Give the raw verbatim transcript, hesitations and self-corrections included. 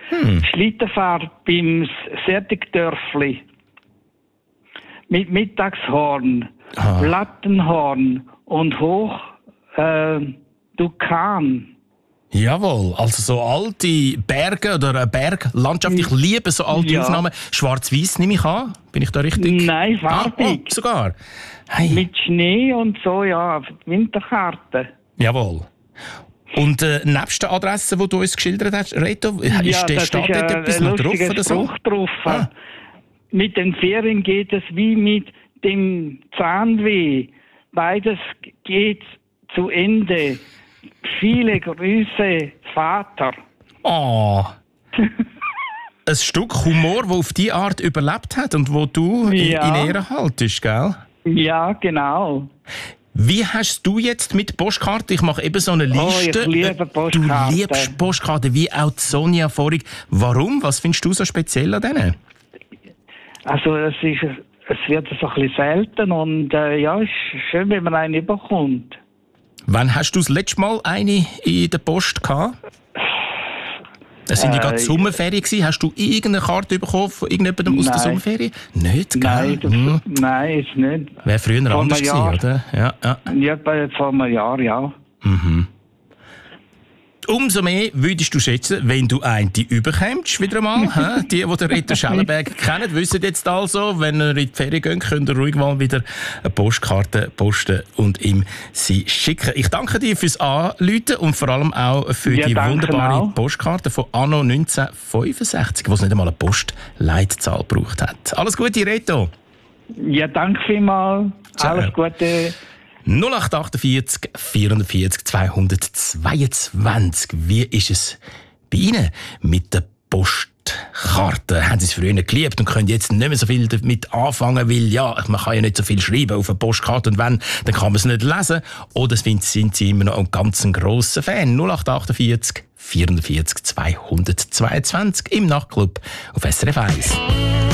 Hm. Schlittenfahrt beim Sertigdörfli. Mit Mittagshorn, Ah. Lattenhorn und hoch äh, Dukan. Jawohl, also so alte Berge oder eine Berglandschaft. Ich liebe so alte Ja. Aufnahmen. Schwarz-Weiß nehme ich an. Bin ich da richtig? Nein, Ah, farbig. oh, sogar. Hey. Mit Schnee und so, ja, Winterkarte. Jawohl. Und äh, nebst der Adresse, die du uns geschildert hast, Reto, ist, Ja, der, das steht ist dort ein, etwas ein noch drauf lustiger oder so? Spruch drauf. Ah. Mit den Ferien geht es wie mit dem Zahnweh. Beides geht zu Ende. Viele Grüße, Vater. Oh. Ein Stück Humor, das auf die Art überlebt hat und wo du Ja. in, in Ehren haltest, gell? Ja, genau. Wie hast du jetzt mit Postkarten? Ich mache eben so eine Liste. Oh, ich liebe Postkarten. Du liebst Postkarten, wie auch die Sonja vorhin. Warum? Was findest du so speziell an denen? Also es, ist, es wird so ein bisschen selten und äh, ja, es ist schön, wenn man einen bekommt. Wann hast du das letzte Mal eine in der Post gehabt? Es sind ja Äh, gerade Sommerferien gewesen. Hast du irgendeine Karte bekommen von irgendjemandem aus der Nein. Sommerferien? Nicht, gell? Nein, das, Hm. nein, ist nicht. Wäre früher Vor anders einem gewesen, Jahr. oder? Ja, ja. Ja, bei vor einem Jahr, ja. Umso mehr würdest du schätzen, wenn du eine überkommst, wieder einmal. hä? Die, die den Reto Schellenberg kennen, wissen jetzt also, wenn ihr in die Ferien geht, könnt ihr ruhig mal wieder eine Postkarte posten und ihm sie schicken. Ich danke dir fürs Anrufen und vor allem auch für Ja, die danke wunderbare auch. Postkarte von Anno neunzehnhundertfünfundsechzig, wo es nicht einmal eine Postleitzahl gebraucht hat. Alles Gute, Reto. Ja, danke vielmals. Ciao. Alles Gute. null acht achtundvierzig vierundvierzig zweihundertzweiundzwanzig. Wie ist es bei Ihnen mit der Postkarte? Haben Sie es früher geliebt und können jetzt nicht mehr so viel damit anfangen, weil ja, man kann ja nicht so viel schreiben auf eine Postkarte und wenn, dann kann man es nicht lesen. Oder sind Sie immer noch ein ganz grosser Fan? null acht achtundvierzig vierundvierzig zweihundertzweiundzwanzig im Nachtclub auf S R F eins.